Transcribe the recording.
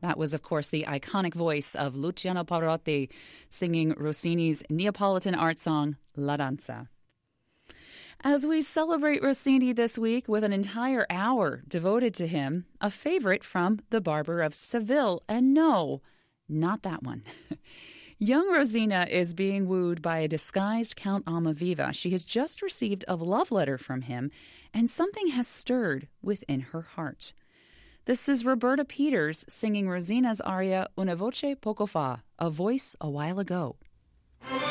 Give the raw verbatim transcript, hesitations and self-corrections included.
That was, of course, the iconic voice of Luciano Pavarotti singing Rossini's Neapolitan art song, La Danza. As we celebrate Rossini this week with an entire hour devoted to him, a favorite from The Barber of Seville. And no, not that one. Young Rosina is being wooed by a disguised Count Almaviva. She has just received a love letter from him, and something has stirred within her heart. This is Roberta Peters singing Rosina's aria Una voce poco fa, a voice a while ago.